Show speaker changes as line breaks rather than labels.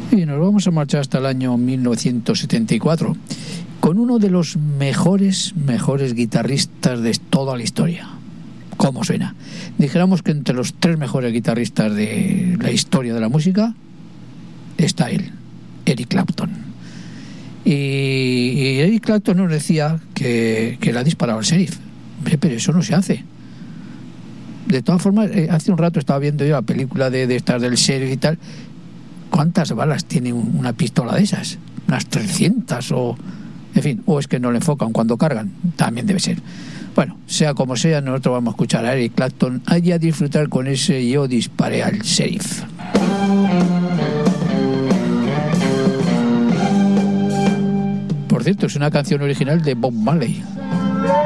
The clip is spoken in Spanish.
Y nos vamos a marchar hasta el año 1974 con uno de los mejores guitarristas de toda la historia. ¿Cómo suena? Dijéramos que entre los 3 mejores guitarristas de la historia de la música está él, Eric Clapton. Y Eric Clapton nos decía que le ha disparado al sheriff. Pero eso no se hace. De todas formas, hace un rato estaba viendo yo la película de estas del sheriff y tal. ¿Cuántas balas tiene una pistola de esas? ¿Unas 300 o...? En fin, o es que no le enfocan cuando cargan. También debe ser. Bueno, sea como sea, nosotros vamos a escuchar a Eric Clapton y a disfrutar con ese Yo disparé al sheriff. Por cierto, es una canción original de Bob Marley.